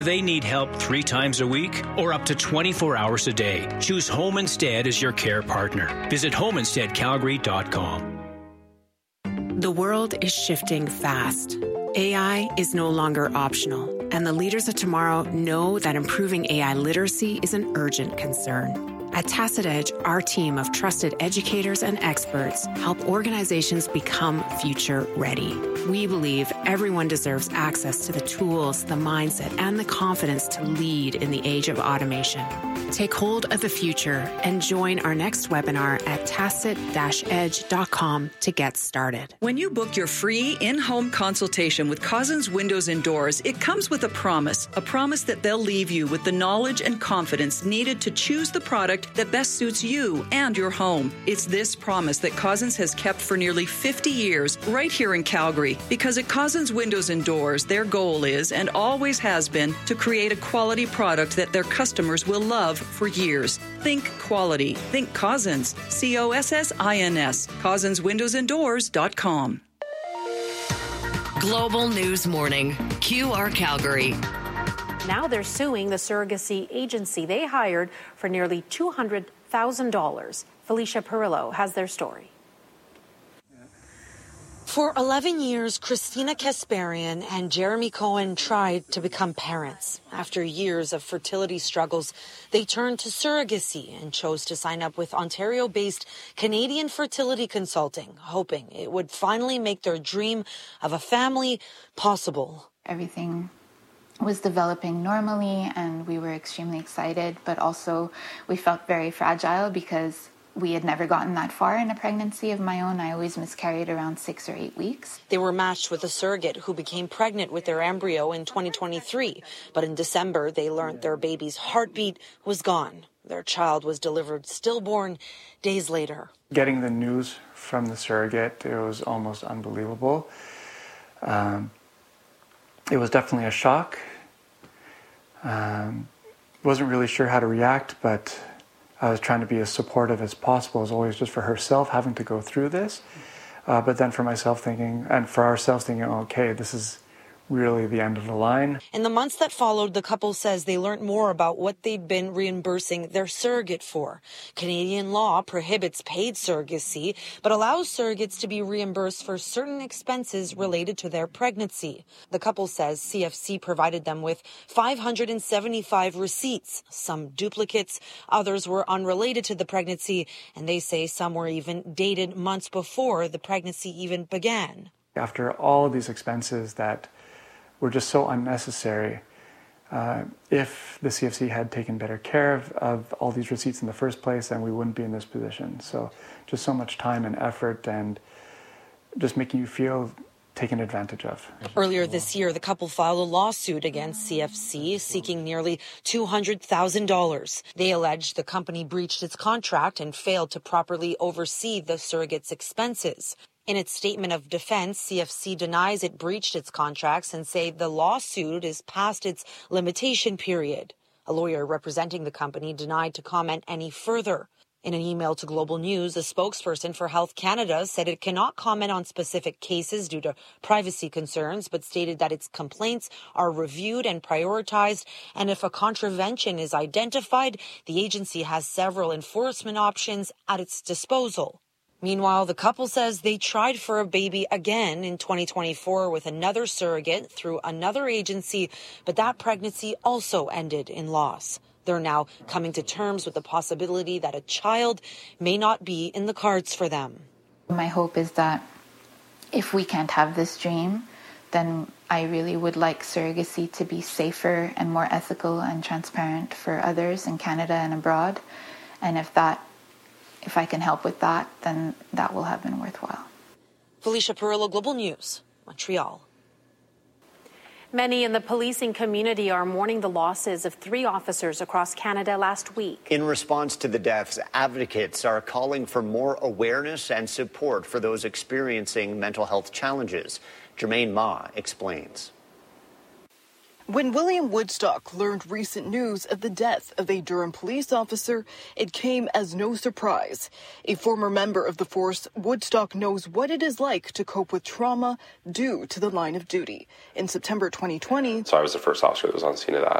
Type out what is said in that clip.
They need help 3 times a week or up to 24 hours a day. Choose Home Instead as your care partner. Visit homeinsteadcalgary.com. The world is shifting fast. AI is no longer optional, and the leaders of tomorrow know that improving AI literacy is an urgent concern. At Tacit Edge, our team of trusted educators and experts help organizations become future ready. We believe everyone deserves access to the tools, the mindset, and the confidence to lead in the age of automation. Take hold of the future and join our next webinar at tacit-edge.com to get started. When you book your free in-home consultation with Cousins Windows and Doors, it comes with a promise that they'll leave you with the knowledge and confidence needed to choose the product that best suits you and your home. It's this promise that Cousins has kept for nearly 50 years right here in Calgary, because at Cousins Windows and Doors, their goal is and always has been to create a quality product that their customers will love for years. Think quality. Think Cousins. COSSINS. CousinsWindowsandDoors.com. Global News Morning. QR Calgary. Now they're suing the surrogacy agency they hired for nearly $200,000. Felicia Perillo has their story. For 11 years, Christina Kasparian and Jeremy Cohen tried to become parents. After years of fertility struggles, they turned to surrogacy and chose to sign up with Ontario-based Canadian Fertility Consulting, hoping it would finally make their dream of a family possible. Everything was developing normally and we were extremely excited, but also we felt very fragile because we had never gotten that far in a pregnancy of my own. I always miscarried around 6 or 8 weeks. They were matched with a surrogate who became pregnant with their embryo in 2023. But in December, they learned their baby's heartbeat was gone. Their child was delivered stillborn days later. Getting the news from the surrogate, it was almost unbelievable. It was definitely a shock. Wasn't really sure how to react, but I was trying to be as supportive as possible, as always, just for herself having to go through this. But then for myself thinking, and for ourselves thinking, okay, this is really the end of the line. In the months that followed, the couple says they learned more about what they'd been reimbursing their surrogate for. Canadian law prohibits paid surrogacy, but allows surrogates to be reimbursed for certain expenses related to their pregnancy. The couple says CFC provided them with 575 receipts, some duplicates, others were unrelated to the pregnancy, and they say some were even dated months before the pregnancy even began. After all of these expenses that were just so unnecessary, if the CFC had taken better care of all these receipts in the first place, then we wouldn't be in this position. So just so much time and effort and just making you feel taken advantage of. Earlier this year, the couple filed a lawsuit against CFC seeking nearly $200,000. They alleged the company breached its contract and failed to properly oversee the surrogate's expenses. In its statement of defense, CFC denies it breached its contracts and say the lawsuit is past its limitation period. A lawyer representing the company denied to comment any further. In an email to Global News, a spokesperson for Health Canada said it cannot comment on specific cases due to privacy concerns, but stated that its complaints are reviewed and prioritized, and if a contravention is identified, the agency has several enforcement options at its disposal. Meanwhile, the couple says they tried for a baby again in 2024 with another surrogate through another agency, but that pregnancy also ended in loss. They're now coming to terms with the possibility that a child may not be in the cards for them. My hope is that if we can't have this dream, then I really would like surrogacy to be safer and more ethical and transparent for others in Canada and abroad. And if I can help with that, then that will have been worthwhile. Felicia Perillo, Global News, Montreal. Many in the policing community are mourning the losses of 3 officers across Canada last week. In response to the deaths, advocates are calling for more awareness and support for those experiencing mental health challenges. Jermaine Ma explains. When William Woodstock learned recent news of the death of a Durham police officer, it came as no surprise. A former member of the force, Woodstock knows what it is like to cope with trauma due to the line of duty. In September 2020... So I was the first officer that was on scene of that.